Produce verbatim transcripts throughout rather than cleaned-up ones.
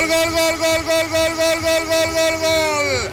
gol, gol, gol, gol, gol, gol, gol, gol, gol, gol, gol.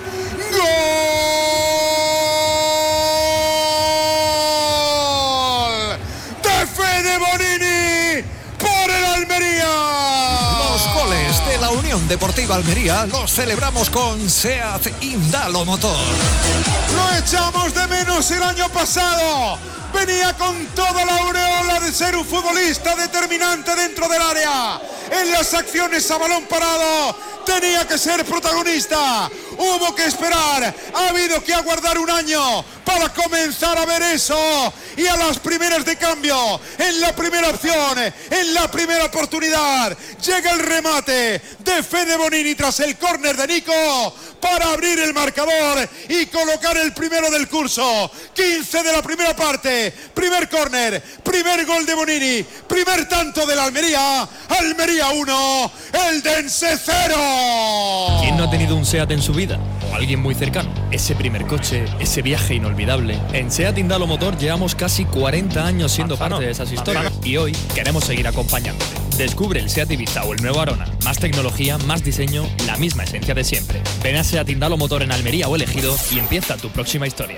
¡Gol! ¡De Fede Bonini por el Almería! Los goles de la Unión Deportiva Almería los celebramos con SEAT Indalo Motor. Lo echamos de menos el año pasado. Venía con toda la aureola de ser un futbolista determinante dentro del área. En las acciones a balón parado tenía que ser protagonista. Hubo que esperar, ha habido que aguardar un año para comenzar a ver eso. Y a las primeras de cambio, en la primera opción, en la primera oportunidad, llega el remate de Fede Bonini tras el córner de Nico para abrir el marcador y colocar el primero del curso. quince de la primera parte, primer córner, primer gol de Bonini, primer tanto de la Almería. Almería uno, Eldense cero. ¿Quién no ha tenido un SEAT en su vida? O alguien muy cercano. Ese primer coche, ese viaje inolvidable. En SEAT Indalo Motor llevamos casi cuarenta años siendo Manzano, parte de esas historias. Manzano. Y hoy queremos seguir acompañándote. Descubre el SEAT Ibiza o el nuevo Arona. Más tecnología, más diseño, la misma esencia de siempre. Ven a SEAT Indalo Motor en Almería o Elegido y empieza tu próxima historia.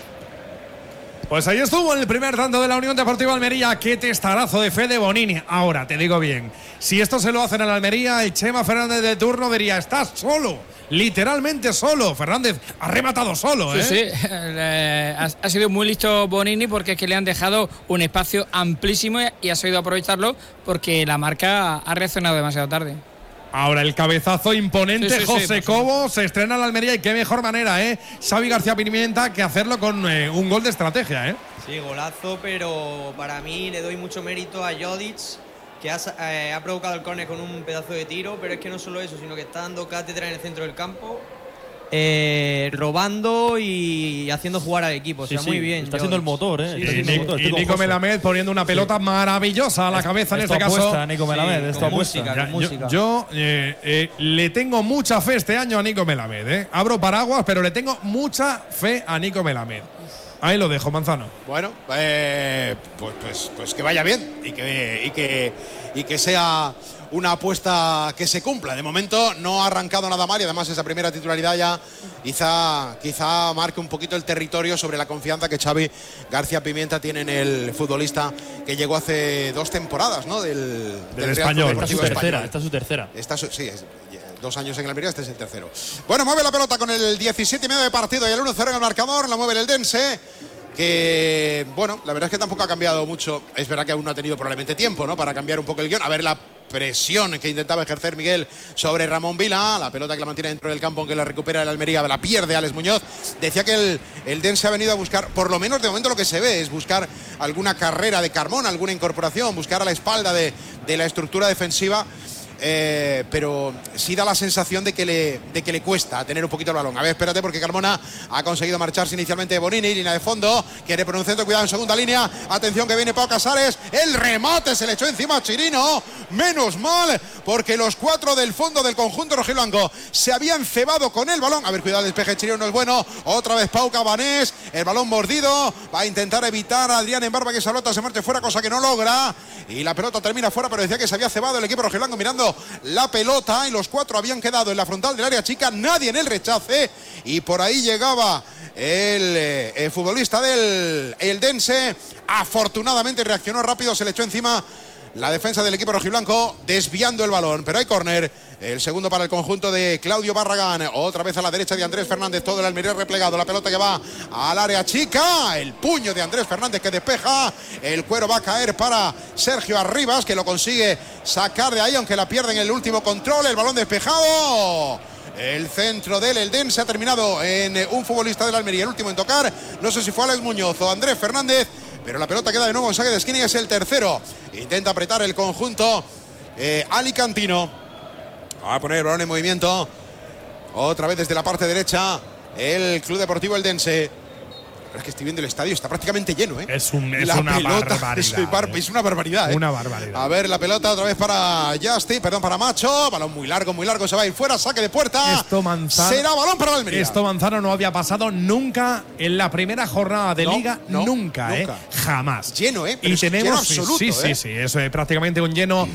Pues ahí estuvo el primer tanto de la Unión Deportiva Almería. Qué testarazo de Fede Bonini. Ahora, te digo bien, si esto se lo hacen en Almería, el Chema Fernández de turno diría, estás solo, literalmente solo. Fernández ha rematado solo, ¿eh? Sí, sí. Eh, ha, ha sido muy listo Bonini porque es que le han dejado un espacio amplísimo y ha sabido aprovecharlo porque la marca ha reaccionado demasiado tarde. Ahora el cabezazo imponente, Sí, sí, sí, José por Cobo se estrena en la Almería y qué mejor manera, ¿eh? Xavi García Pimienta que hacerlo con eh, un gol de estrategia, ¿eh? Sí, golazo, pero para mí le doy mucho mérito a Jodic, que ha, eh, ha provocado el córner con un pedazo de tiro, pero es que no solo eso, sino que está dando cátedra en el centro del campo, eh, robando y haciendo jugar al equipo. O sea, Sí, sí, muy bien. está siendo el motor, ¿eh? Sí, Está sí, siendo Y, el motor, y estoy con Nico José. Melamed poniendo una pelota maravillosa a la cabeza en Esto este apuesta, caso. Nico Melamed, Sí, esto con apuesta. música, Ya, con yo música. yo, eh, eh, le tengo mucha fe este año a Nico Melamed, ¿eh? Abro paraguas, pero le tengo mucha fe a Nico Melamed. Ahí lo dejo, Manzano. Bueno, eh, pues, pues, pues que vaya bien y que, y que, y que sea una apuesta que se cumpla. De momento no ha arrancado nada mal y además esa primera titularidad ya quizá, quizá marque un poquito el territorio sobre la confianza que Xavi García Pimienta tiene en el futbolista que llegó hace dos temporadas, ¿no? Del, Del Real Español. Club Esta es su Deportivo tercera, Español. esta es su tercera. Esta es- sí, es, dos años en Almería, este es el tercero. Bueno, mueve la pelota con el diecisiete y medio de partido y el uno cero en el marcador, la mueve el Eldense, que, bueno, la verdad es que tampoco ha cambiado mucho. Es verdad que aún no ha tenido probablemente tiempo, ¿no?, para cambiar un poco el guión. A ver la presión que intentaba ejercer Miguel sobre Ramón Vila, la pelota que la mantiene dentro del campo, aunque la recupera el Almería, la pierde Alex Muñoz. Decía que el, el Dense ha venido a buscar, por lo menos de momento lo que se ve, es buscar alguna carrera de Carmona, alguna incorporación, buscar a la espalda de, de la estructura defensiva. Eh, pero sí da la sensación de que, le, de que le cuesta tener un poquito el balón. A ver, espérate, porque Carmona ha conseguido marcharse inicialmente de Bonini, línea de fondo, quiere por un centro, cuidado en segunda línea, atención que viene Pau Casares, el remate se le echó encima a Chirino, menos mal, porque los cuatro del fondo del conjunto rojiblanco se habían cebado con el balón. A ver, cuidado, el despeje Chirino no es bueno, otra vez Pau Cabanés, el balón mordido, va a intentar evitar a Adrián en Barba que esa pelota se marche fuera, cosa que no logra, y la pelota termina fuera, pero decía que se había cebado el equipo rojiblanco mirando la pelota y los cuatro habían quedado en la frontal del área chica, nadie en el rechace y por ahí llegaba el, eh, el futbolista del Eldense, afortunadamente reaccionó rápido, se le echó encima la defensa del equipo rojiblanco desviando el balón, pero hay córner, el segundo para el conjunto de Claudio Barragán, otra vez a la derecha de Andrés Fernández, todo el Almería replegado, la pelota que va al área chica, el puño de Andrés Fernández que despeja, el cuero va a caer para Sergio Arribas que lo consigue sacar de ahí, aunque la pierde en el último control, el balón despejado. El centro del Eldense ha terminado en un futbolista del Almería, el último en tocar, no sé si fue Alex Muñoz o Andrés Fernández, pero la pelota queda de nuevo en saque de esquina y es el tercero. Intenta apretar el conjunto eh, alicantino. Va a poner el balón en movimiento. Otra vez desde la parte derecha el Club Deportivo Eldense. Pero es que estoy viendo el estadio, está prácticamente lleno, ¿eh? Es, un, es La una pelota, barbaridad. Es, bar, ¿eh? es una barbaridad, ¿eh? Una barbaridad. A ver, la pelota otra vez para Justin, perdón, para Macho. Balón muy largo, muy largo, se va a ir fuera, saque de puerta. Esto Manzano, será balón para el Almería. Esto Manzano no había pasado nunca en la primera jornada de No, Liga, no, nunca, nunca. ¿eh? Jamás. Lleno, ¿eh? Pero y es que tenemos lleno sí, absoluto, sí, ¿eh? sí, sí, eso es prácticamente un lleno